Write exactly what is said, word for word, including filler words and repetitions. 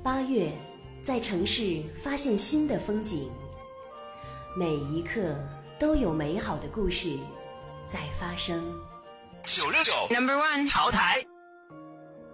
八月，在城市发现新的风景，每一刻都有美好的故事在发生。 九六九 Number One 潮台。